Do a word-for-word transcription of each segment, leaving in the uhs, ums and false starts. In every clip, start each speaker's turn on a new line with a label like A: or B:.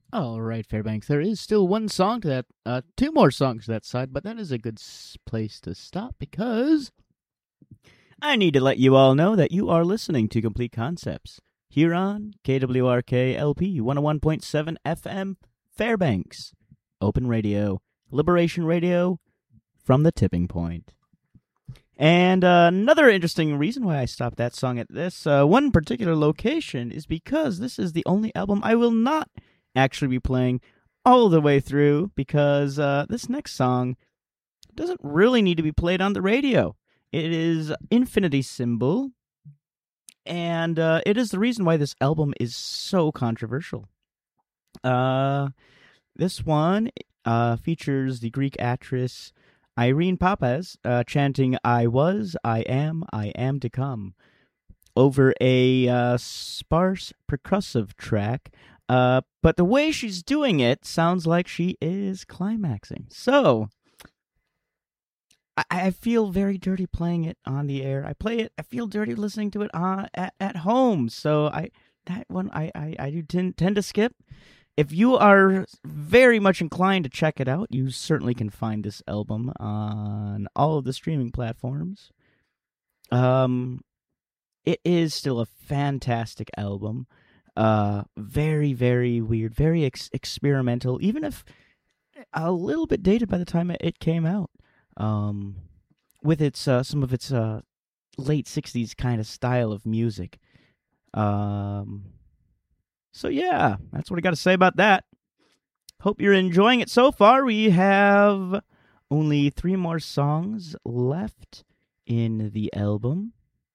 A: All right, Fairbanks. There is still one song to that, uh, two more songs to that side, but that is a good s- place to stop because I need to let you all know that you are listening to Complete Concepts here on K W R K L P one oh one point seven F M Fairbanks, Open Radio, Liberation Radio from the tipping point. And uh, another interesting reason why I stopped that song at this uh, one particular location is because this is the only album I will not actually be playing all the way through because uh, this next song doesn't really need to be played on the radio. It is Infinity Symbol, and uh, it is the reason why this album is so controversial. Uh, this one uh, features the Greek actress Irene Papas uh, chanting, I was, I am, I am to come, over a uh, sparse percussive track. Uh, but the way she's doing it sounds like she is climaxing. So, I, I feel very dirty playing it on the air. I play it, I feel dirty listening to it on, at, at home. So, I that one I, I, I do tend, tend to skip. If you are very much inclined to check it out, you certainly can find this album on all of the streaming platforms. Um, it is still a fantastic album. Uh, very, very weird, very ex- experimental, even if a little bit dated by the time it came out. Um, with its uh, some of its uh, late sixties kind of style of music. Um, so yeah, that's what I got to say about that. Hope you're enjoying it so far. We have only three more songs left in the album.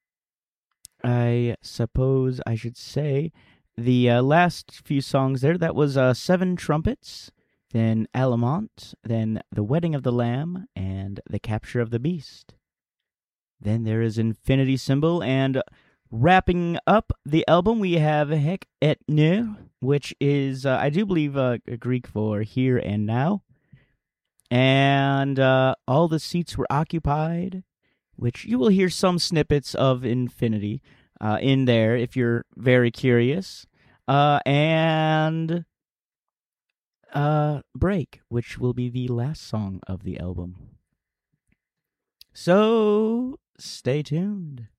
A: I suppose I should say the uh, last few songs there, that was uh, Seven Trumpets, then Alamont, then The Wedding of the Lamb, and The Capture of the Beast. Then there is Infinity Symbol, and wrapping up the album, we have Hek et Ne, which is, uh, I do believe, uh, Greek for here and now. And uh, all the seats were occupied, which you will hear some snippets of Infinity uh, in there if you're very curious. Uh, and uh, Break, which will be the last song of the album. So stay tuned.